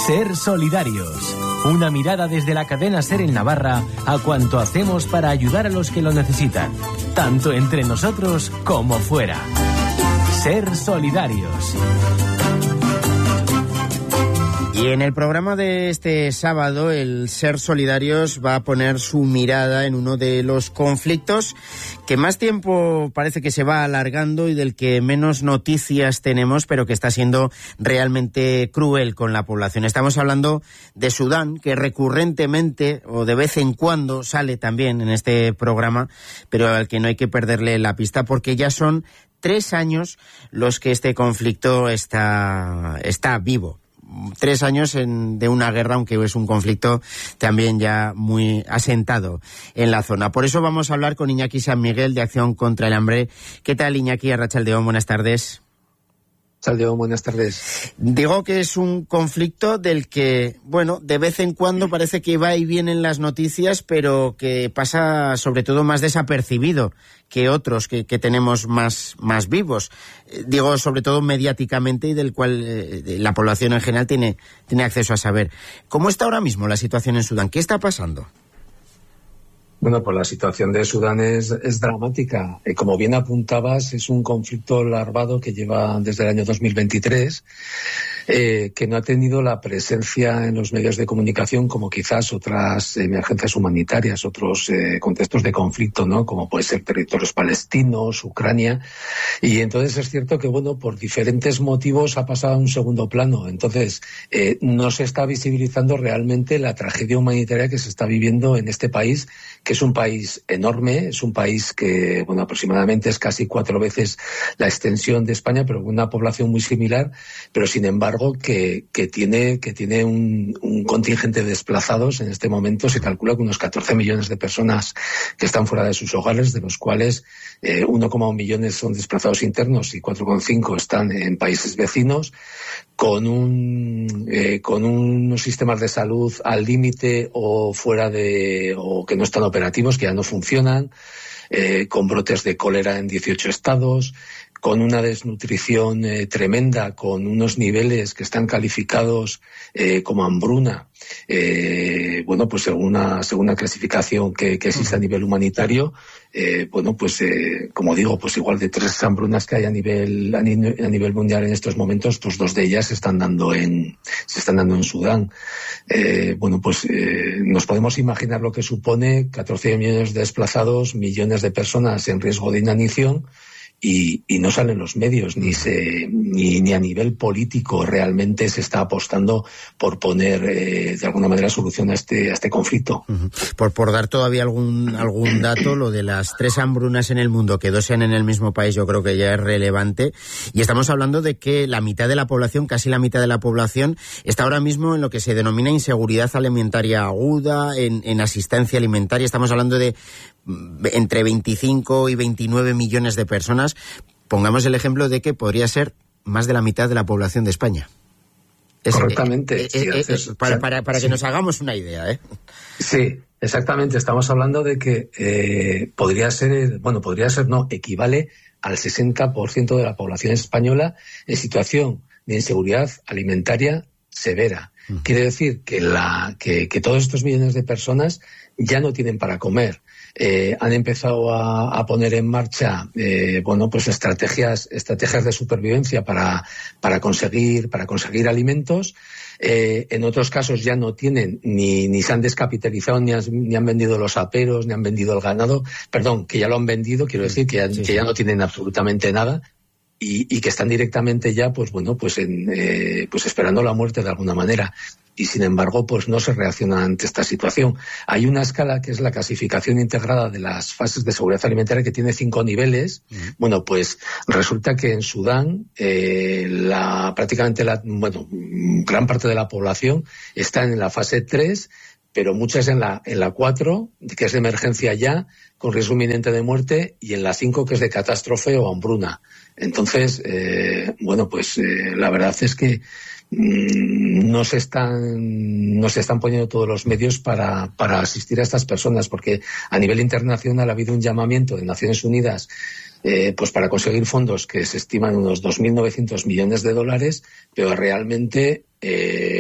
Ser solidarios. Una mirada desde la cadena SER en Navarra a cuanto hacemos para ayudar a los que lo necesitan, tanto entre nosotros como fuera. Ser solidarios. Y en el programa de este sábado, el Ser Solidarios va a poner su mirada en uno de los conflictos que más tiempo parece que se va alargando y del que menos noticias tenemos, pero que está siendo realmente cruel con la población. Estamos hablando de Sudán, que recurrentemente o de vez en cuando sale también en este programa, pero al que no hay que perderle la pista porque ya son 3 años los que este conflicto está vivo. 3 años de una guerra, aunque es un conflicto también ya muy asentado en la zona. Por eso vamos a hablar con Iñaki San Miguel de Acción contra el Hambre. ¿Qué tal, Iñaki? Arratsaldeon, buenas tardes. Arratsaldeon, buenas tardes. Digo que es un conflicto del que, bueno, de vez en cuando parece que va y viene en las noticias, pero que pasa sobre todo más desapercibido que otros que tenemos más vivos. Digo, sobre todo mediáticamente, y del cual la población en general tiene acceso a saber. ¿Cómo está ahora mismo la situación en Sudán? ¿Qué está pasando? Bueno, pues la situación de Sudán es dramática. Como bien apuntabas, es un conflicto larvado que lleva desde el año 2023, que no ha tenido la presencia en los medios de comunicación como quizás otras emergencias humanitarias, otros contextos de conflicto, ¿no? Como puede ser territorios palestinos, Ucrania. Y entonces es cierto que, bueno, por diferentes motivos ha pasado a un segundo plano. Entonces, no se está visibilizando realmente la tragedia humanitaria que se está viviendo en este país, que es un país enorme, es un país que, bueno, aproximadamente es casi 4 veces la extensión de España, pero con una población muy similar, pero sin embargo que tiene un contingente de desplazados. En este momento se calcula que unos 14 millones de personas que están fuera de sus hogares, de los cuales 1,1 millones son desplazados internos y 4,5 están en países vecinos, con unos sistemas de salud al límite o que no están operativos, que ya no funcionan, con brotes de cólera en 18 estados, con una desnutrición tremenda, con unos niveles que están calificados como hambruna, bueno, pues según una clasificación que existe a nivel humanitario, bueno, pues como digo, pues igual de 3 hambrunas que hay a nivel mundial en estos momentos, pues 2 de ellas se están dando en Sudán. Bueno, pues nos podemos imaginar lo que supone 14 millones de desplazados, millones de personas en riesgo de inanición. Y no salen los medios, ni a nivel político realmente se está apostando por poner de alguna manera solución a este conflicto. Uh-huh. Por dar todavía algún dato, lo de las 3 hambrunas en el mundo, que 2 sean en el mismo país, yo creo que ya es relevante. Y estamos hablando de que la mitad de la población, casi la mitad de la población, está ahora mismo en lo que se denomina inseguridad alimentaria aguda, en asistencia alimentaria. Estamos hablando de entre 25 y 29 millones de personas. Pongamos el ejemplo de que podría ser más de la mitad de la población de España. Correctamente. Para que nos hagamos una idea, ¿eh? Sí, exactamente. Estamos hablando de que equivale al 60% de la población española en situación de inseguridad alimentaria severa. Quiere decir que todos estos millones de personas ya no tienen para comer. Han empezado a poner en marcha pues estrategias de supervivencia para conseguir alimentos. En otros casos ya no tienen ni se han descapitalizado, ni han vendido los aperos, ni han vendido el ganado. Perdón, que ya lo han vendido, quiero decir que ya no tienen absolutamente nada. Y que están directamente ya, pues esperando la muerte de alguna manera. Y sin embargo, pues no se reacciona ante esta situación. Hay una escala que es la clasificación integrada de las fases de seguridad alimentaria, que tiene 5 niveles. Uh-huh. Bueno, pues resulta que en Sudán gran parte de la población está en la fase 3, pero muchas en la 4, que es de emergencia ya, con riesgo inminente de muerte, y en la 5, que es de catástrofe o hambruna. Entonces, la verdad es que no se están poniendo todos los medios para asistir a estas personas, porque a nivel internacional ha habido un llamamiento de Naciones Unidas pues para conseguir fondos que se estiman unos 2.900 millones de dólares, pero realmente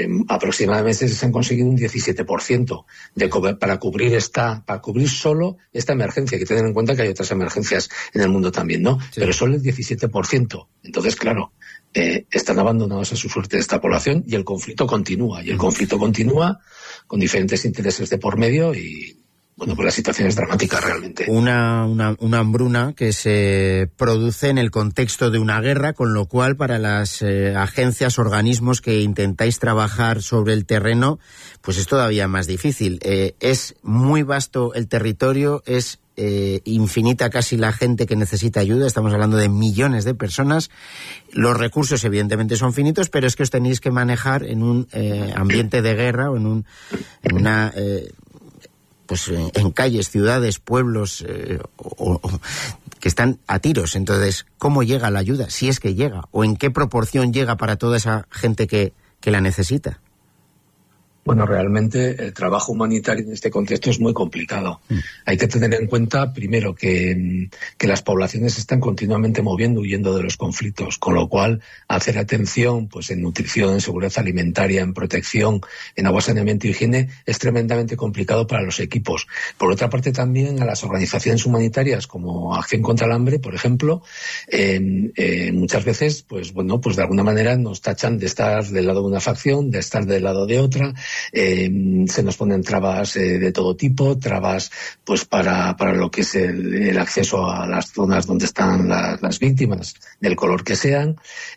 aproximadamente se han conseguido un 17% para cubrir solo esta emergencia. Hay que tener en cuenta que hay otras emergencias en el mundo también, ¿no? Sí. Pero solo el 17%. Entonces, claro, están abandonados a su suerte esta población y el conflicto continúa. Y el conflicto continúa con diferentes intereses de por medio y, bueno, pues la situación es dramática realmente. Una hambruna que se produce en el contexto de una guerra, con lo cual para las agencias, organismos que intentáis trabajar sobre el terreno, pues es todavía más difícil. Es muy vasto el territorio, es infinita casi la gente que necesita ayuda, estamos hablando de millones de personas. Los recursos evidentemente son finitos, pero es que os tenéis que manejar en un ambiente de guerra o en una... pues en calles, ciudades, pueblos que están a tiros. Entonces, ¿cómo llega la ayuda? Si es que llega, o en qué proporción llega para toda esa gente que la necesita. Bueno, realmente el trabajo humanitario en este contexto es muy complicado. Hay que tener en cuenta, primero, que las poblaciones se están continuamente moviendo, huyendo de los conflictos, con lo cual hacer atención pues en nutrición, en seguridad alimentaria, en protección, en agua, saneamiento y higiene es tremendamente complicado para los equipos. Por otra parte, también a las organizaciones humanitarias como Acción contra el Hambre, por ejemplo, muchas veces, pues bueno, pues de alguna manera nos tachan de estar del lado de una facción, de estar del lado de otra. Se nos ponen trabas de todo tipo, trabas pues para lo que es el acceso a las zonas donde están las víctimas, del color que sean.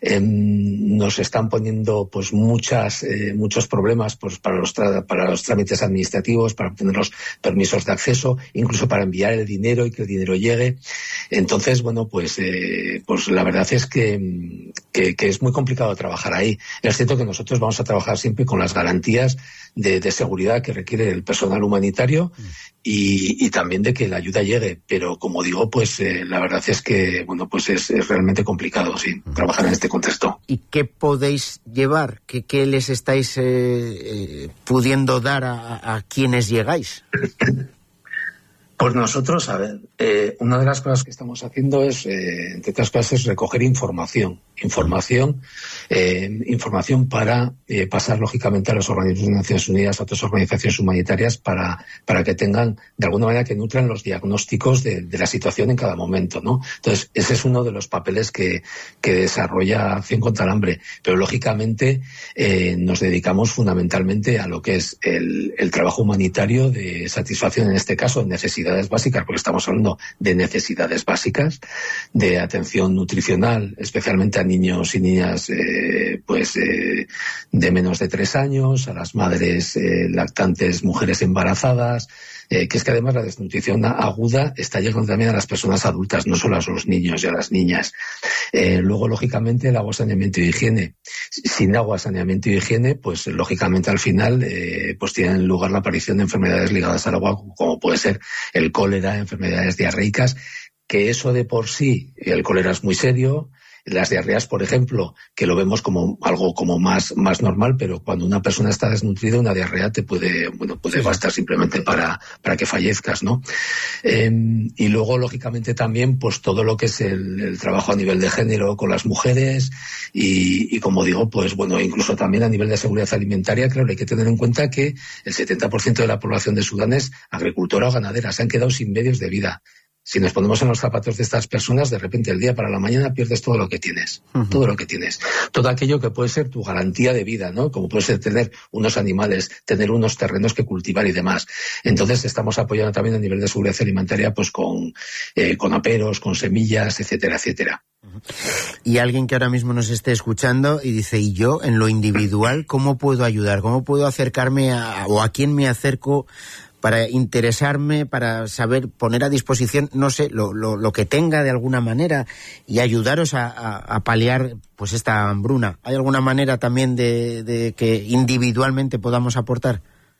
Nos están poniendo pues muchos problemas pues para los trámites administrativos, para obtener los permisos de acceso, incluso para enviar el dinero y que el dinero llegue. Entonces, bueno, pues la verdad es que es muy complicado trabajar ahí. Es cierto que nosotros vamos a trabajar siempre con las garantías de seguridad que requiere el personal humanitario y también de que la ayuda llegue, pero como digo, pues la verdad es que bueno, pues es realmente complicado, sí, trabajar en este contexto. ¿Y qué podéis llevar? ¿Qué les estáis pudiendo dar a quienes llegáis? Pues nosotros, a ver, una de las cosas que estamos haciendo es, entre otras cosas, recoger información para pasar lógicamente a los organismos de Naciones Unidas, a otras organizaciones humanitarias para que tengan, de alguna manera, que nutran los diagnósticos de la situación en cada momento, ¿no? Entonces, ese es uno de los papeles que desarrolla Acción contra el Hambre, pero lógicamente nos dedicamos fundamentalmente a lo que es el trabajo humanitario de satisfacción, en este caso, de necesidades básicas, porque estamos hablando de necesidades básicas, de atención nutricional, especialmente a niños y niñas de menos de 3 años, a las madres lactantes, mujeres embarazadas, que es que además la desnutrición aguda está llegando también a las personas adultas, no solo a los niños y a las niñas. Luego, lógicamente, el agua, saneamiento y higiene. Sin agua, saneamiento y higiene, pues lógicamente al final pues tienen lugar la aparición de enfermedades ligadas al agua, como puede ser el cólera, enfermedades diarreicas, que eso de por sí, el cólera es muy serio. Las diarreas, por ejemplo, que lo vemos como algo como más normal, pero cuando una persona está desnutrida, una diarrea te puede bastar simplemente para que fallezcas, ¿no? Y luego, lógicamente, también, pues todo lo que es el trabajo a nivel de género con las mujeres y como digo, pues bueno, incluso también a nivel de seguridad alimentaria, claro, hay que tener en cuenta que el 70% de la población de Sudán es agricultora o ganadera, se han quedado sin medios de vida. Si nos ponemos en los zapatos de estas personas, de repente el día para la mañana pierdes todo lo que tienes, todo lo que tienes. Todo aquello que puede ser tu garantía de vida, ¿no? Como puede ser tener unos animales, tener unos terrenos que cultivar y demás. Entonces estamos apoyando también a nivel de seguridad alimentaria, pues con aperos, con semillas, etcétera, etcétera. Y alguien que ahora mismo nos esté escuchando y dice, ¿y yo en lo individual cómo puedo ayudar? ¿Cómo puedo acercarme o a quién me acerco para interesarme, para saber, poner a disposición, no sé, lo que tenga de alguna manera y ayudaros a paliar pues esta hambruna? ¿Hay alguna manera también de que individualmente podamos aportar?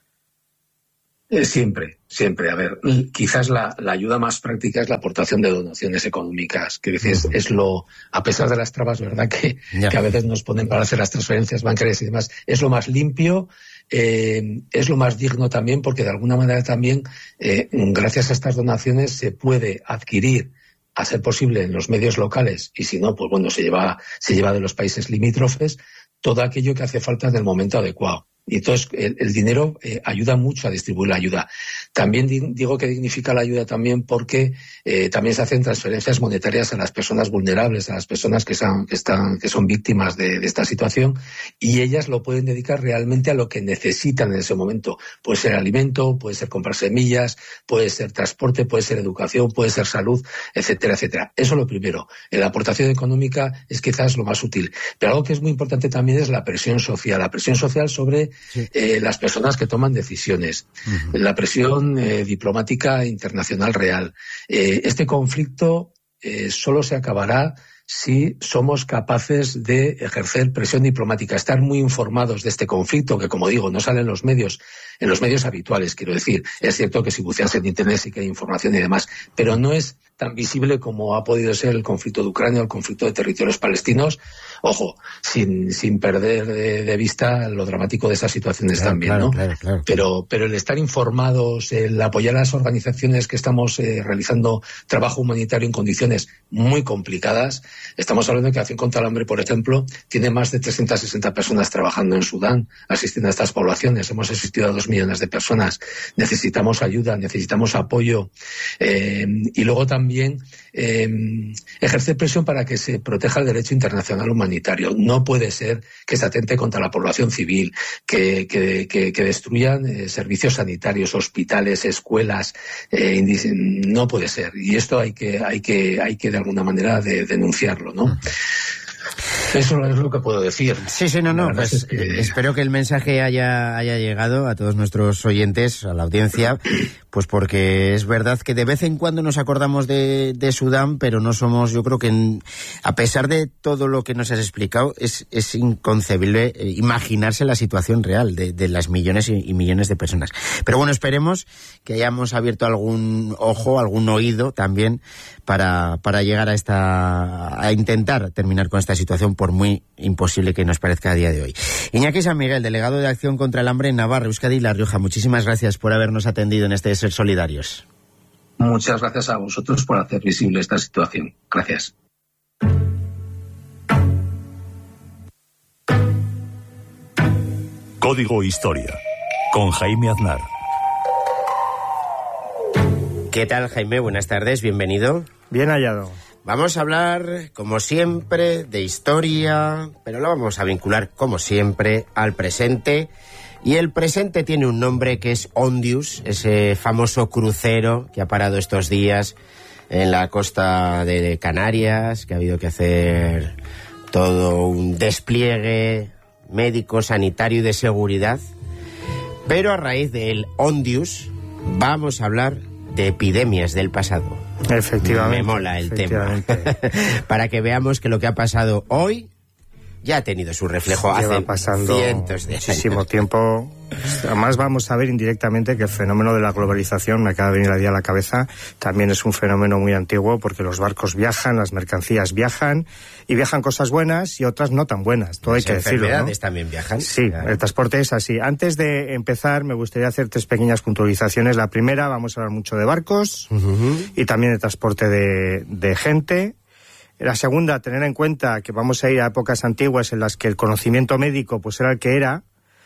Siempre. A ver, quizás la ayuda más práctica es la aportación de donaciones económicas, que dices, a pesar de las trabas, ¿verdad?, que a veces nos ponen para hacer las transferencias bancarias y demás, es lo más limpio, es lo más digno también, porque de alguna manera también, gracias a estas donaciones, se puede adquirir, a ser posible, en los medios locales, y si no, pues bueno, se lleva de los países limítrofes, todo aquello que hace falta en el momento adecuado. Y entonces el dinero ayuda mucho a distribuir la ayuda. También digo que dignifica la ayuda también porque también se hacen transferencias monetarias a las personas vulnerables, a las personas que son víctimas de esta situación, y ellas lo pueden dedicar realmente a lo que necesitan en ese momento. Puede ser alimento, puede ser comprar semillas, puede ser transporte, puede ser educación, puede ser salud, etcétera, etcétera. Eso es lo primero. La aportación económica es quizás lo más útil. Pero algo que es muy importante también es la presión social sobre las personas que toman decisiones, la presión diplomática internacional real. Este conflicto solo se acabará si somos capaces de ejercer presión diplomática, estar muy informados de este conflicto, que, como digo, no sale en los medios habituales, quiero decir. Es cierto que si buceas en Internet sí que hay información y demás, pero no es tan visible como ha podido ser el conflicto de Ucrania o el conflicto de territorios palestinos. Ojo, sin perder de vista lo dramático de esas situaciones también, ¿no? Claro. Pero el estar informados, el apoyar a las organizaciones que estamos realizando trabajo humanitario en condiciones muy complicadas. Estamos hablando de que Acción contra el Hambre, por ejemplo, tiene más de 360 personas trabajando en Sudán, asistiendo a estas poblaciones. Hemos asistido a 2 millones de personas. Necesitamos ayuda, necesitamos apoyo. Y luego también ejercer presión para que se proteja el derecho internacional humanitario. No puede ser que se atente contra la población civil, que destruyan servicios sanitarios, hospitales, escuelas. No puede ser. Y esto hay que de alguna manera denunciarlo, ¿no? Eso es lo que puedo decir. Sí, no. Pues, espero que el mensaje haya llegado a todos nuestros oyentes, a la audiencia, pues porque es verdad que de vez en cuando nos acordamos de Sudán, pero no somos, yo creo que a pesar de todo lo que nos has explicado, es inconcebible imaginarse la situación real de las millones y millones de personas. Pero bueno, esperemos que hayamos abierto algún ojo, algún oído también para llegar a intentar terminar con esta situación, por muy imposible que nos parezca a día de hoy. Iñaki San Miguel, delegado de Acción contra el Hambre en Navarra, Euskadi y La Rioja, muchísimas gracias por habernos atendido en este Ser Solidarios. Muchas gracias a vosotros por hacer visible esta situación. Gracias. Código Historia, con Jaime Aznar. ¿Qué tal, Jaime? Buenas tardes, bienvenido. Bien hallado. Vamos a hablar, como siempre, de historia, pero lo vamos a vincular, como siempre, al presente. Y el presente tiene un nombre que es Ondius, ese famoso crucero que ha parado estos días en la costa de Canarias, que ha habido que hacer todo un despliegue médico, sanitario y de seguridad. Pero a raíz del Ondius vamos a hablar de epidemias del pasado. Efectivamente. Me mola el tema. Para que veamos que lo que ha pasado hoy ya ha tenido su reflejo hace cientos de años. Muchísimo tiempo. Además vamos a ver indirectamente que el fenómeno de la globalización, me acaba de venir a día a la cabeza, también es un fenómeno muy antiguo, porque los barcos viajan, las mercancías viajan, y viajan cosas buenas y otras no tan buenas, todo hay que decirlo, ¿no? Las enfermedades también viajan. Sí, claro. El transporte es así. Antes de empezar, me gustaría hacer 3 pequeñas puntualizaciones. La primera, vamos a hablar mucho de barcos y también de transporte de gente. La segunda, tener en cuenta que vamos a ir a épocas antiguas en las que el conocimiento médico pues era el que era,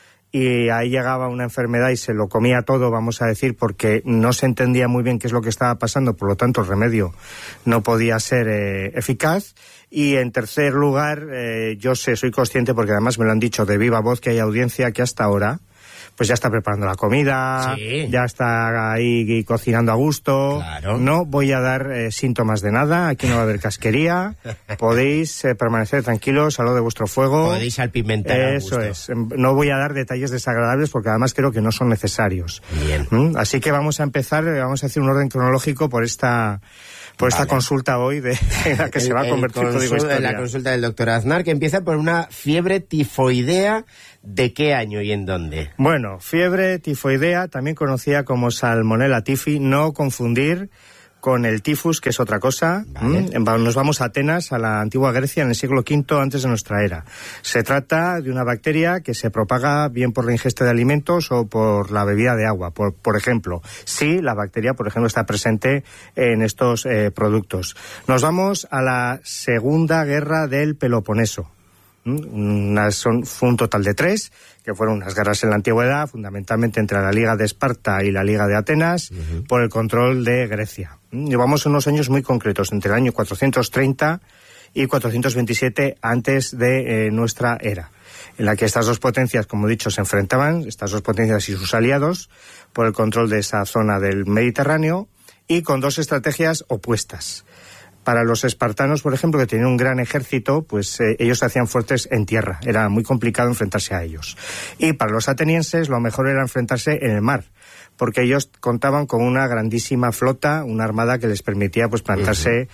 y ahí llegaba una enfermedad y se lo comía todo, vamos a decir, porque no se entendía muy bien qué es lo que estaba pasando, por lo tanto el remedio no podía ser eficaz. Y en tercer lugar, soy consciente, porque además me lo han dicho de viva voz, que hay audiencia que hasta ahora pues ya está preparando la comida, sí, ya está ahí cocinando a gusto. Claro. No voy a dar síntomas de nada, aquí no va a haber casquería, podéis permanecer tranquilos, al lado de vuestro fuego. Podéis salpimentar a gusto. Eso es, no voy a dar detalles desagradables porque además creo que no son necesarios. Bien. Así que vamos a empezar, vamos a hacer un orden cronológico por esta consulta hoy en la que se va a convertir Código Historia. La consulta del doctor Aznar, que empieza por una fiebre tifoidea. ¿De qué año y en dónde? Bueno, fiebre tifoidea, también conocida como Salmonella tifi, no confundir con el tifus, que es otra cosa. Vale. Nos vamos a Atenas, a la antigua Grecia, en el siglo V antes de nuestra era. Se trata de una bacteria que se propaga bien por la ingesta de alimentos o por la bebida de agua. Por ejemplo, si la bacteria, por ejemplo, está presente en estos productos. Nos vamos a la Segunda Guerra del Peloponeso. Fue un total de 3, que fueron unas guerras en la antigüedad, fundamentalmente entre la Liga de Esparta y la Liga de Atenas, por el control de Grecia. Llevamos unos años muy concretos, entre el año 430 y 427 antes de nuestra era, en la que estas dos potencias, como he dicho, se enfrentaban, estas dos potencias y sus aliados, por el control de esa zona del Mediterráneo, y con dos estrategias opuestas. Para los espartanos, por ejemplo, que tenían un gran ejército, pues ellos se hacían fuertes en tierra. Era muy complicado enfrentarse a ellos. Y para los atenienses, lo mejor era enfrentarse en el mar, porque ellos contaban con una grandísima flota, una armada que les permitía pues plantarse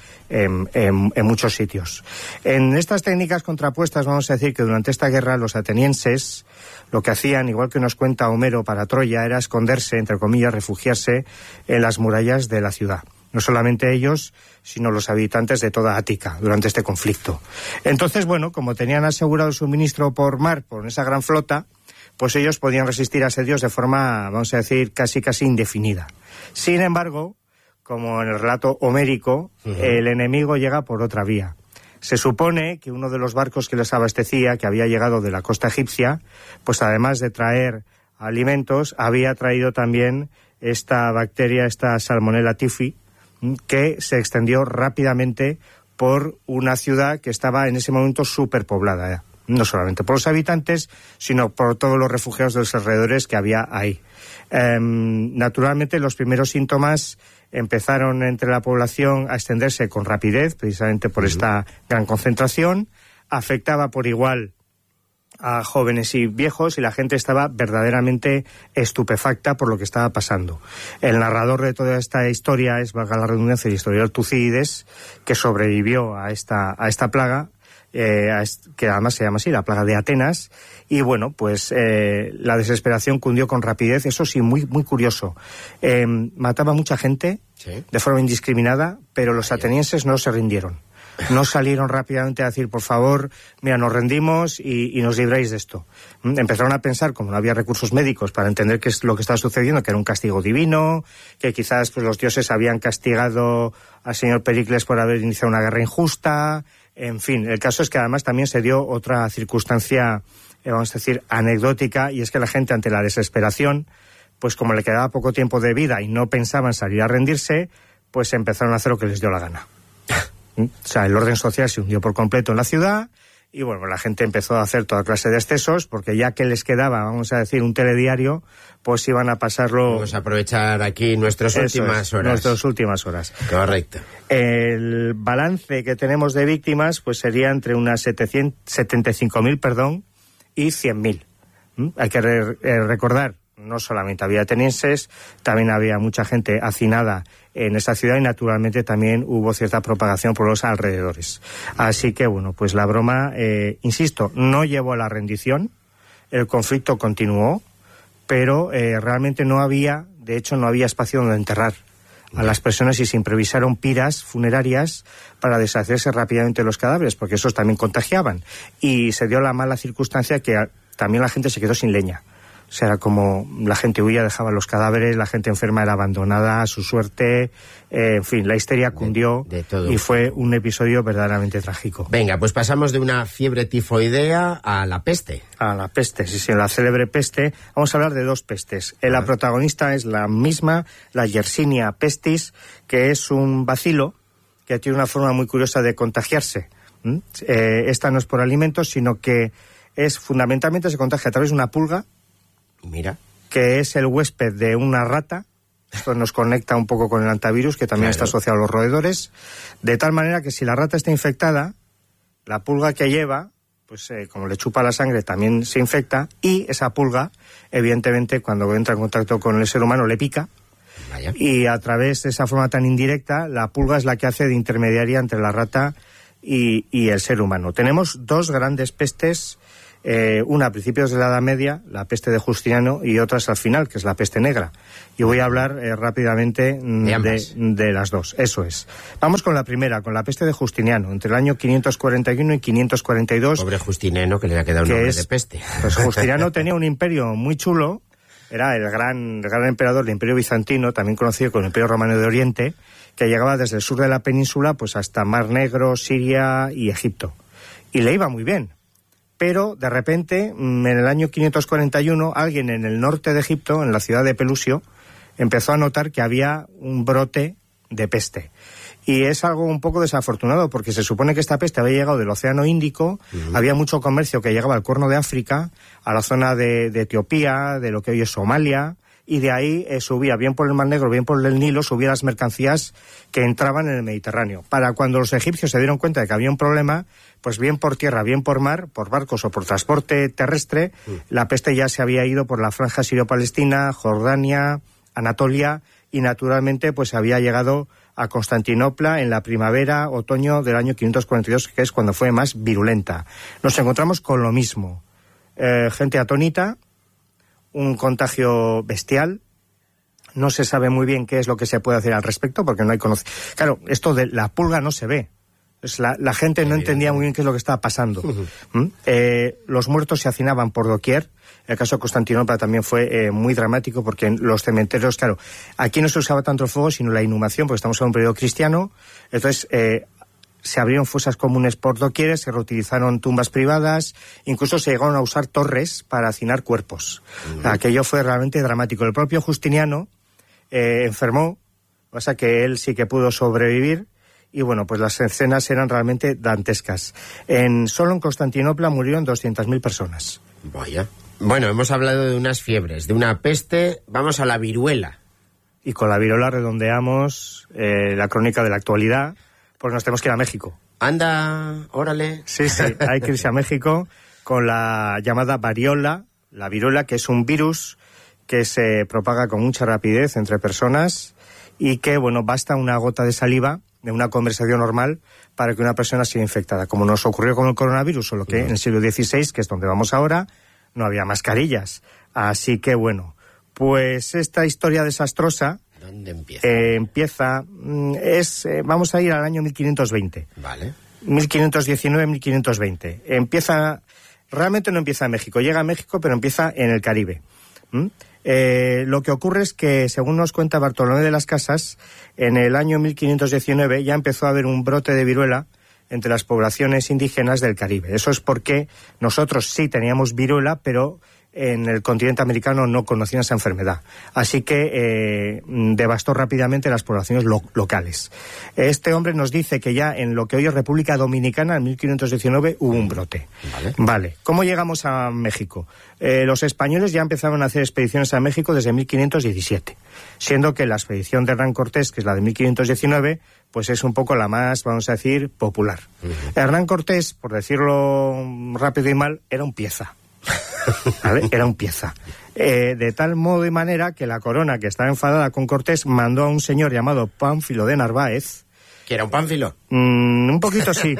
en muchos sitios. En estas técnicas contrapuestas, vamos a decir que durante esta guerra los atenienses lo que hacían, igual que nos cuenta Homero para Troya, era esconderse, entre comillas, refugiarse en las murallas de la ciudad. No solamente ellos, sino los habitantes de toda Ática durante este conflicto. Entonces, bueno, como tenían asegurado el suministro por mar, por esa gran flota, pues ellos podían resistir asedios de forma, vamos a decir, casi indefinida. Sin embargo, como en el relato homérico, el enemigo llega por otra vía. Se supone que uno de los barcos que les abastecía, que había llegado de la costa egipcia, pues además de traer alimentos, había traído también esta bacteria, esta Salmonella typhi, que se extendió rápidamente por una ciudad que estaba en ese momento superpoblada, no solamente por los habitantes, sino por todos los refugiados de los alrededores que había ahí. Naturalmente, los primeros síntomas empezaron entre la población a extenderse con rapidez, precisamente por esta gran concentración. Afectaba por igual a jóvenes y viejos, y la gente estaba verdaderamente estupefacta por lo que estaba pasando. El narrador de toda esta historia es, valga la redundancia, el historiador Tucídides, que sobrevivió a esta plaga, que además se llama así, la plaga de Atenas, y bueno, pues la desesperación cundió con rapidez, eso sí, muy curioso. Mataba mucha gente, ¿sí?, de forma indiscriminada, pero los atenienses no se rindieron. No salieron rápidamente a decir, por favor, mira, nos rendimos y nos libráis de esto. Empezaron a pensar, como no había recursos médicos para entender qué es lo que estaba sucediendo, que era un castigo divino, que quizás pues los dioses habían castigado al señor Pericles por haber iniciado una guerra injusta. En fin, el caso es que además también se dio otra circunstancia, vamos a decir, anecdótica, y es que la gente, ante la desesperación, pues como le quedaba poco tiempo de vida y no pensaban salir a rendirse, pues empezaron a hacer lo que les dio la gana. O sea, el orden social se hundió por completo en la ciudad, y bueno, la gente empezó a hacer toda clase de excesos, porque ya que les quedaba, vamos a decir, un telediario, pues iban a pasarlo... Vamos a aprovechar aquí nuestras últimas horas. Nuestras últimas horas. Correcto. El balance que tenemos de víctimas, pues sería entre unas 75.000, y 100.000. Hay que recordar, no solamente había atenienses, también había mucha gente hacinada en esa ciudad, y naturalmente también hubo cierta propagación por los alrededores. Así que bueno, pues la broma, insisto, no llevó a la rendición, el conflicto continuó, pero realmente no había espacio donde enterrar a las personas, y se improvisaron piras funerarias para deshacerse rápidamente de los cadáveres, porque esos también contagiaban, y se dio la mala circunstancia que también la gente se quedó sin leña. O sea, como la gente huía, dejaba los cadáveres, la gente enferma era abandonada a su suerte, en fin, la histeria cundió y fue un episodio verdaderamente trágico. Venga, pues pasamos de una fiebre tifoidea a la peste. A la peste, sí, la célebre peste. Vamos a hablar de dos pestes. La protagonista es la misma, la Yersinia pestis, que es un bacilo que tiene una forma muy curiosa de contagiarse. Esta no es por alimentos, sino que fundamentalmente se contagia a través de una pulga. Mira. Que es el huésped de una rata. Esto nos conecta un poco con el hantavirus, que también está asociado a los roedores. De tal manera que si la rata está infectada, la pulga que lleva, pues como le chupa la sangre, también se infecta. Y esa pulga, evidentemente, cuando entra en contacto con el ser humano, le pica. Vaya. Y a través de esa forma tan indirecta, la pulga es la que hace de intermediaria entre la rata y el ser humano. Tenemos dos grandes pestes. Una a principios de la Edad Media, la peste de Justiniano, y otras al final, que es la peste negra. Y voy a hablar rápidamente de las dos. Eso es. Vamos con la primera, con la peste de Justiniano, entre el año 541 y 542. Pobre Justiniano, que le ha quedado un nombre de peste. Pues Justiniano tenía un imperio muy chulo, era el gran emperador del Imperio Bizantino, también conocido como el Imperio Romano de Oriente, que llegaba desde el sur de la península pues hasta Mar Negro, Siria y Egipto. Y le iba muy bien. pero de repente, en el año 541, alguien en el norte de Egipto, en la ciudad de Pelusio, empezó a notar que había un brote de peste. Y es algo un poco desafortunado, porque se supone que esta peste había llegado del Océano Índico, había mucho comercio que llegaba al Cuerno de África, a la zona de Etiopía, de lo que hoy es Somalia, y de ahí subía, bien por el Mar Negro, bien por el Nilo, subía las mercancías que entraban en el Mediterráneo. Para cuando los egipcios se dieron cuenta de que había un problema, pues bien por tierra, bien por mar, por barcos o por transporte terrestre, la peste ya se había ido por la franja sirio-palestina, Jordania, Anatolia, y naturalmente pues había llegado a Constantinopla en la primavera, otoño del año 542, que es cuando fue más virulenta. Nos encontramos con lo mismo. Gente atónita, un contagio bestial, no se sabe muy bien qué es lo que se puede hacer al respecto, porque no hay conocimiento. Claro, esto de la pulga no se ve. La gente no entendía muy bien qué es lo que estaba pasando. Los muertos se hacinaban por doquier. El caso de Constantinopla también fue muy dramático, porque en los cementerios, claro, aquí no se usaba tanto el fuego, sino la inhumación, porque estamos en un periodo cristiano. Entonces, se abrieron fosas comunes por doquier, se reutilizaron tumbas privadas, incluso se llegaron a usar torres para hacinar cuerpos. Aquello fue realmente dramático. El propio Justiniano enfermó, o sea que él sí que pudo sobrevivir, y bueno, pues las escenas eran realmente dantescas. Solo en Constantinopla murieron 200.000 personas. Vaya. Bueno, hemos hablado de unas fiebres, de una peste, vamos a la viruela. Y con la viruela redondeamos la crónica de la actualidad, porque nos tenemos que ir a México. Anda, órale. Sí, hay que irse a México con la llamada variola, la viruela, que es un virus que se propaga con mucha rapidez entre personas y que, bueno, basta una gota de saliva de una conversación normal para que una persona sea infectada. Como nos ocurrió con el coronavirus, solo que en el siglo XVI, que es donde vamos ahora, no había mascarillas. Así que, bueno, pues esta historia desastrosa... ¿Dónde empieza? Vamos a ir al año 1520. Vale. 1519-1520. Realmente no empieza en México. Llega a México, pero empieza en el Caribe. Lo que ocurre es que, según nos cuenta Bartolomé de las Casas, en el año 1519 ya empezó a haber un brote de viruela entre las poblaciones indígenas del Caribe. Eso es porque nosotros sí teníamos viruela, pero en el continente americano no conocían esa enfermedad. Así que devastó rápidamente las poblaciones locales. Este hombre nos dice que ya en lo que hoy es República Dominicana, en 1519, hubo un brote. Vale. ¿Cómo llegamos a México? Los españoles ya empezaron a hacer expediciones a México desde 1517, siendo que la expedición de Hernán Cortés, que es la de 1519, pues es un poco la más, vamos a decir, popular. Hernán Cortés, por decirlo rápido y mal, era un pieza. ¿Vale? Era un pieza. De tal modo y manera que la corona, que estaba enfadada con Cortés, mandó a un señor llamado Pánfilo de Narváez. ¿Que era un pánfilo? Un poquito sí,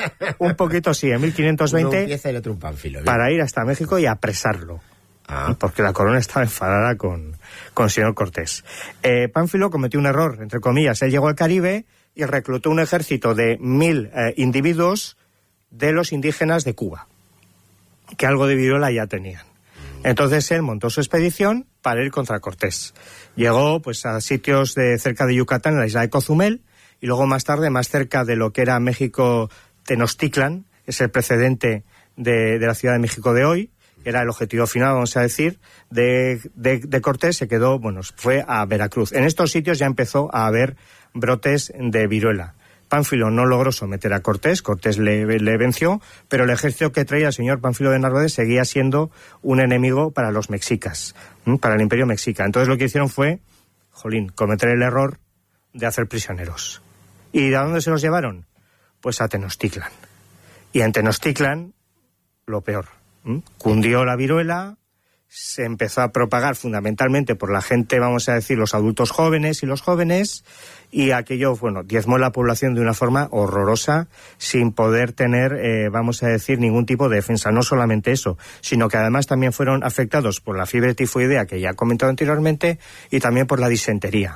en 1520. Uno un pieza y el otro un pánfilo. Bien. Para ir hasta México y apresarlo. Porque la corona estaba enfadada con el señor Cortés. Pánfilo cometió un error, entre comillas. Él llegó al Caribe y reclutó un ejército de 1000 individuos de los indígenas de Cuba, que algo de viruela ya tenían. Entonces él montó su expedición para ir contra Cortés. Llegó pues a sitios cerca de Yucatán, en la isla de Cozumel, y luego más tarde, más cerca de lo que era México, Tenochtitlan, es el precedente de la Ciudad de México de hoy, era el objetivo final, vamos a decir, de Cortés. Se quedó, fue a Veracruz. En estos sitios ya empezó a haber brotes de viruela. Pánfilo no logró someter a Cortés, Cortés le venció, pero el ejército que traía el señor Pánfilo de Narváez seguía siendo un enemigo para los mexicas, para el imperio mexica. Entonces lo que hicieron fue, cometer el error de hacer prisioneros. ¿Y a dónde se los llevaron? Pues a Tenochtitlan. Y en Tenochtitlan, lo peor, cundió la viruela, se empezó a propagar fundamentalmente por la gente, vamos a decir, los adultos jóvenes y los jóvenes, y aquello, diezmó la población de una forma horrorosa, sin poder tener, vamos a decir, ningún tipo de defensa. No solamente eso, sino que además también fueron afectados por la fiebre tifoidea, que ya he comentado anteriormente, y también por la disentería.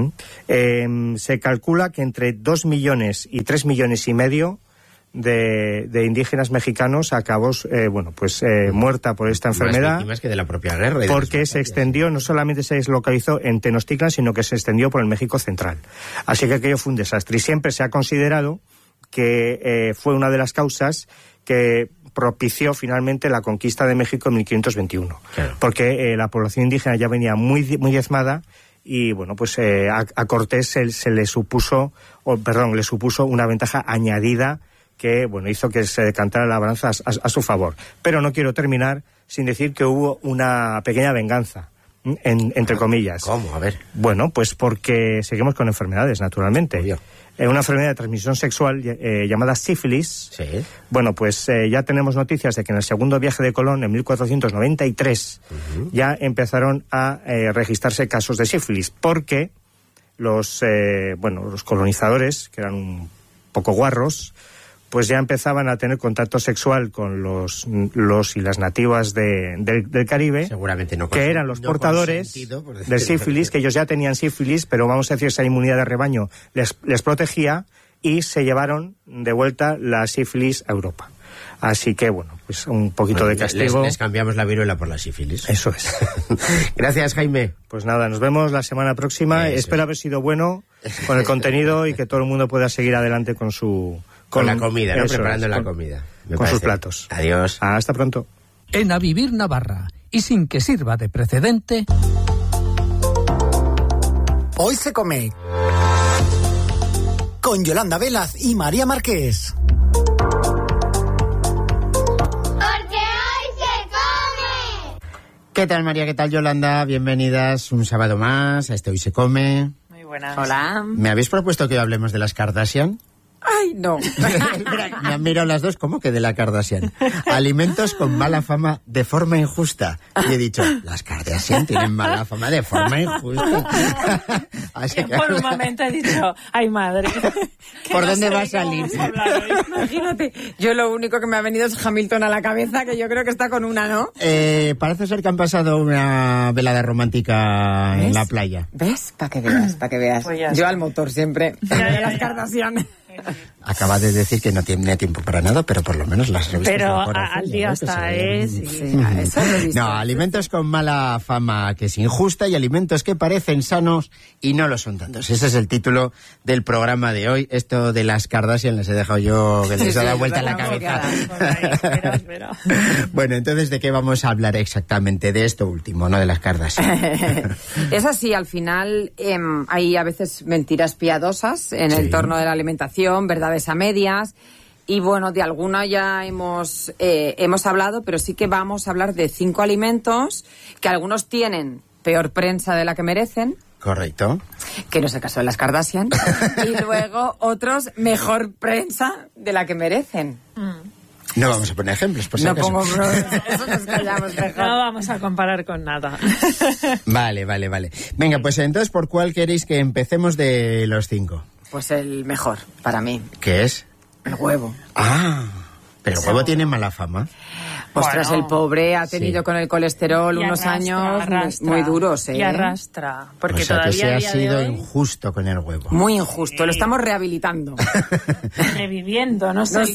Se calcula que entre 2 millones y 3 millones y medio de indígenas mexicanos acabó muerta por esta enfermedad. Más víctimas que de la propia guerra. Porque se extendió, no solamente se deslocalizó en Tenochtitlan, sino que se extendió por el México central. Así que aquello fue un desastre. Y siempre se ha considerado que fue una de las causas que propició finalmente la conquista de México en 1521. Claro. Porque la población indígena ya venía muy diezmada y, bueno, pues a Cortés le supuso una ventaja añadida que, bueno, hizo que se decantara la balanza a su favor. Pero no quiero terminar sin decir que hubo una pequeña venganza, entre comillas. ¿Cómo? A ver. Bueno, pues porque seguimos con enfermedades, naturalmente. Obvio. Una enfermedad de transmisión sexual llamada sífilis. Sí. Bueno, pues ya tenemos noticias de que en el segundo viaje de Colón, en 1493, ya empezaron a registrarse casos de sífilis, porque los colonizadores, que eran un poco guarros, pues ya empezaban a tener contacto sexual con los y las nativas del Caribe, seguramente no que eran los portadores de sífilis, que ellos ya tenían sífilis, pero vamos a decir, esa inmunidad de rebaño les protegía, y se llevaron de vuelta la sífilis a Europa. Así que, bueno, pues un poquito de castigo. Les cambiamos la viruela por la sífilis. Eso es. Gracias, Jaime. Pues nada, nos vemos la semana próxima. Espero haber sido bueno con el contenido y que todo el mundo pueda seguir adelante con la comida, ¿no? Preparando la comida. Con sus platos. Adiós. Hasta pronto. En A Vivir Navarra, y sin que sirva de precedente, hoy se come con Yolanda Velaz y María Marqués. ¿Qué tal, María? ¿Qué tal, Yolanda? Bienvenidas un sábado más a este Hoy se come. Muy buenas. Hola. ¿Me habéis propuesto que hoy hablemos de las Kardashian? Ay, no. Me han mirado las dos, ¿cómo que de la Kardashian? Alimentos con mala fama de forma injusta. Y he dicho, las Kardashian tienen mala fama de forma injusta. Así que por un momento he dicho, ay, madre. ¿Por dónde va a salir? Imagínate, yo lo único que me ha venido es Hamilton a la cabeza, que yo creo que está con una, ¿no? Parece ser que han pasado una velada romántica en la playa. ¿Ves? Para que veas. Pues yo al motor siempre. Ya. Las Kardashian. Acaba de decir que no tiene tiempo para nada, pero por lo menos las revistas. Pero al día está, No, alimentos con mala fama que es injusta y alimentos que parecen sanos y no lo son tantos. Ese es el título del programa de hoy. Esto de las Kardashian les he dejado yo que les ha dado vuelta la cabeza. Espera. Bueno, entonces, ¿de qué vamos a hablar exactamente? De esto último, no de las Kardashian. Es así, al final hay a veces mentiras piadosas en el torno de la alimentación, verdades a medias, y bueno, de alguna ya hemos hablado, pero sí que vamos a hablar de 5 alimentos que algunos tienen peor prensa de la que merecen. Correcto. Que no es el caso de las Kardashian. Y luego otros mejor prensa de la que merecen. No vamos a poner ejemplos, por si acaso. No pongo eso, nos callamos mejor. No vamos a comparar con nada. Vale. Venga, pues entonces, ¿por cuál queréis que empecemos de los 5? Pues el mejor, para mí. ¿Qué es? El huevo. Pero el huevo tiene mala fama. Ostras, el pobre ha tenido con el colesterol unos años muy duros, ¿eh? Y arrastra. Porque o sea, todavía que se ha sido injusto con el huevo. Muy injusto, lo estamos rehabilitando. Reviviendo, no sé.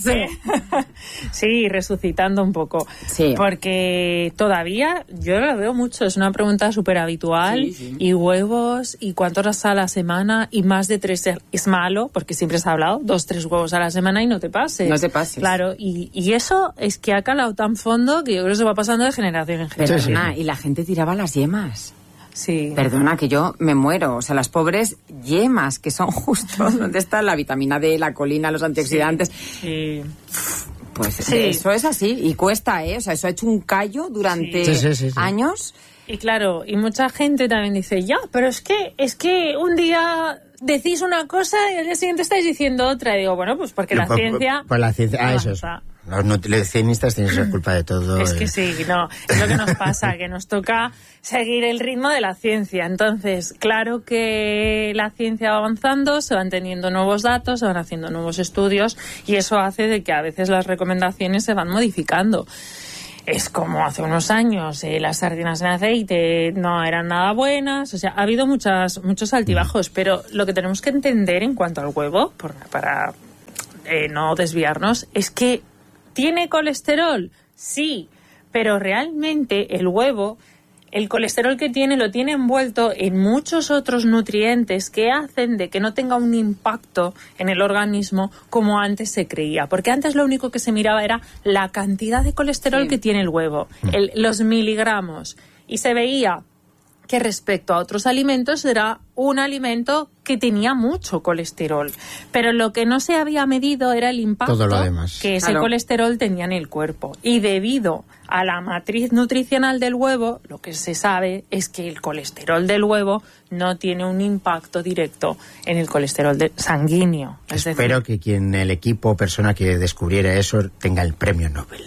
Sí, resucitando un poco. Sí. Porque todavía, yo lo veo mucho, es una pregunta súper habitual. Sí. Y huevos, y cuántos a la semana, y más de 3 es malo, porque siempre se ha hablado, 2-3 huevos a la semana y no te pases. No te pases. Claro, y eso es que ha calado tan fondo que yo creo que se va pasando de generación en generación. Perdona, y la gente tiraba las yemas. Sí. Perdona, que yo me muero. O sea, las pobres yemas, que son justo donde está la vitamina D, la colina, los antioxidantes. Sí. Pues eso es así. Y cuesta, ¿eh? O sea, eso ha hecho un callo durante años. Y claro, y mucha gente también dice, ya, pero es que un día decís una cosa y al día siguiente estáis diciendo otra. Y digo, bueno, pues porque la ciencia... Pues la ciencia, eso es. Los nutricionistas tienen la culpa de todo. Es que sí, no, es lo que nos pasa, que nos toca seguir el ritmo de la ciencia. Entonces, claro que la ciencia va avanzando, se van teniendo nuevos datos, se van haciendo nuevos estudios y eso hace de que a veces las recomendaciones se van modificando. Es como hace unos años las sardinas en aceite no eran nada buenas, o sea, ha habido muchos altibajos, pero lo que tenemos que entender en cuanto al huevo, para no desviarnos, es que ¿tiene colesterol? Sí, pero realmente el huevo el colesterol que tiene lo tiene envuelto en muchos otros nutrientes que hacen de que no tenga un impacto en el organismo como antes se creía. Porque antes lo único que se miraba era la cantidad de colesterol que tiene el huevo, los miligramos. Y se veía que respecto a otros alimentos era un alimento que tenía mucho colesterol. Pero lo que no se había medido era el impacto que ese colesterol tenía en el cuerpo. Y debido a la matriz nutricional del huevo, lo que se sabe es que el colesterol del huevo no tiene un impacto directo en el colesterol sanguíneo. Espero que quien el equipo o persona que descubriera eso tenga el premio Nobel.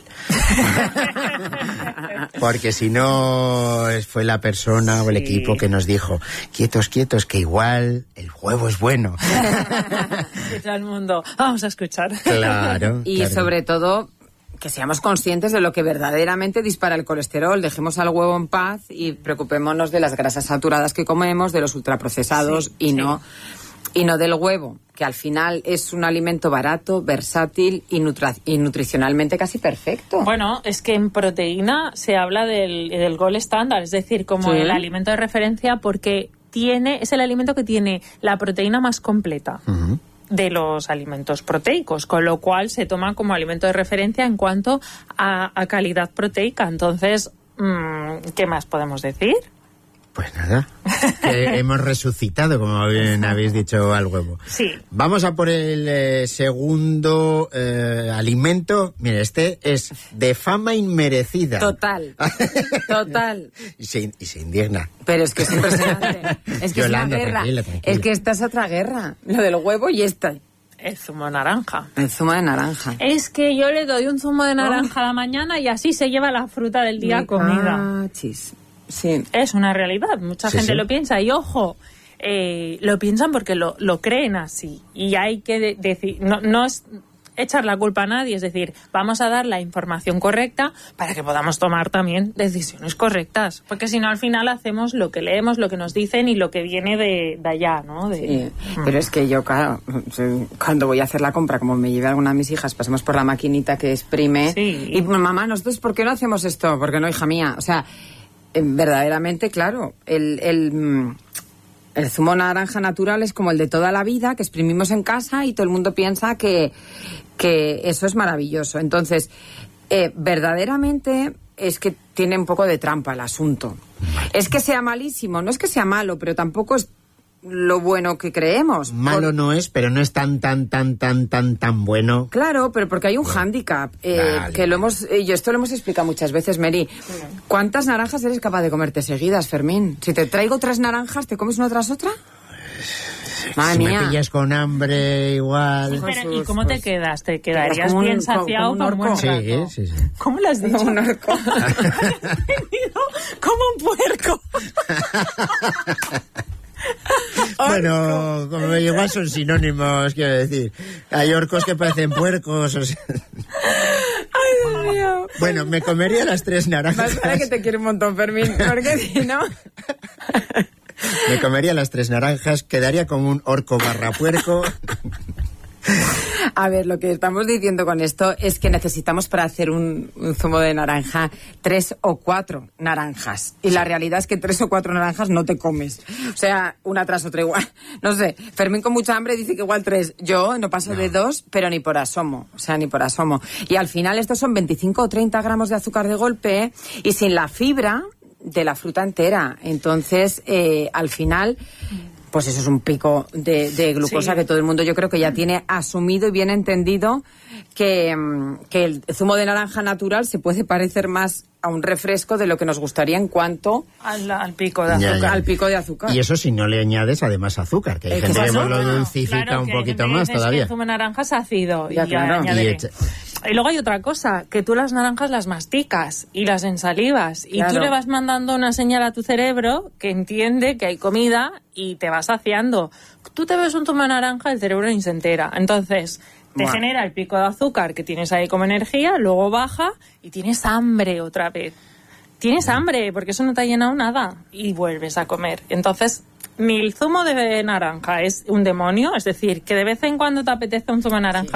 Porque si no fue la persona o el equipo que nos dijo, quietos, que igual el huevo es bueno. Y todo el mundo, vamos a escuchar. Claro. Y sobre todo, que seamos conscientes de lo que verdaderamente dispara el colesterol. Dejemos al huevo en paz y preocupémonos de las grasas saturadas que comemos, de los ultraprocesados y no del huevo, que al final es un alimento barato, versátil y nutricionalmente casi perfecto. Bueno, es que en proteína se habla del gold standard, es decir, como el alimento de referencia, porque es el alimento que tiene la proteína más completa de los alimentos proteicos, con lo cual se toma como alimento de referencia en cuanto a calidad proteica. Entonces, ¿qué más podemos decir? Pues nada, que hemos resucitado, como bien habéis dicho, al huevo. Sí. Vamos a por el segundo alimento. Mira, este es de fama inmerecida. Total. Y se indigna. Pero es que es impresionante. Es que Yolanda, es una guerra. tranquila. Es que esta es otra guerra. Lo del huevo y esta. El zumo de naranja. El zumo de naranja. Es que yo le doy un zumo de naranja a la mañana y así se lleva la fruta del día comida. Sí. Es una realidad, mucha gente lo piensa y ojo, lo piensan porque lo creen así y hay que decir, no es echar la culpa a nadie, es decir, vamos a dar la información correcta para que podamos tomar también decisiones correctas, porque si no al final hacemos lo que leemos, lo que nos dicen y lo que viene de allá, ¿no? Pero es que yo, claro, cuando voy a hacer la compra, como me lleve alguna de mis hijas, pasemos por la maquinita que exprime y mamá, nosotros ¿por qué no hacemos esto? Porque no, hija mía, o sea, verdaderamente, claro, el zumo naranja natural es como el de toda la vida, que exprimimos en casa y todo el mundo piensa que eso es maravilloso. Entonces, verdaderamente es que tiene un poco de trampa el asunto. Es que sea malísimo, no es que sea malo, pero tampoco es lo bueno que creemos. Malo no es, pero no es tan bueno. Claro, pero porque hay un hándicap, que lo hemos, esto lo hemos explicado muchas veces, Mary. ¿Cuántas naranjas eres capaz de comerte seguidas, Fermín? Si te traigo 3 naranjas, ¿te comes una tras otra? Si me pillas con hambre, igual. ¿Y cómo te quedas? ¿Te quedarías bien saciado por un buen rato? Sí. ¿Cómo lo has dicho? Como un orco. Como un puerco. Bueno, como igual son sinónimos, quiero decir. Hay orcos que parecen puercos. O sea. Ay, Dios mío. Bueno, me comería las 3 naranjas. Para que te quiero un montón, Fermín, porque si no... Me comería las 3 naranjas, quedaría como un orco barra puerco. A ver, lo que estamos diciendo con esto es que necesitamos para hacer un zumo de naranja 3 o 4 naranjas. Y la realidad es que 3 o 4 naranjas no te comes. O sea, una tras otra igual. No sé, Fermín con mucha hambre dice que igual 3. Yo no paso de 2, pero ni por asomo. O sea, ni por asomo. Y al final estos son 25 o 30 gramos de azúcar de golpe y sin la fibra de la fruta entera. Entonces, al final... pues eso es un pico de glucosa que todo el mundo yo creo que ya tiene asumido y bien entendido que el zumo de naranja natural se puede parecer más a un refresco de lo que nos gustaría en cuanto al pico de azúcar. Al pico de azúcar. Y eso si no le añades además azúcar, que hay gente que lo dulcifica un poquito más todavía. El zumo de naranja es ácido. Ya, claro. Y luego hay otra cosa, que tú las naranjas las masticas y las ensalivas y tú le vas mandando una señal a tu cerebro que entiende que hay comida y te vas saciando. Tú te ves un zumo de naranja, el cerebro ni se entera. Entonces, te genera el pico de azúcar que tienes ahí como energía, luego baja y tienes hambre otra vez. Tienes hambre porque eso no te ha llenado nada y vuelves a comer. Entonces, el zumo de naranja es un demonio, es decir, que de vez en cuando te apetece un zumo de naranja.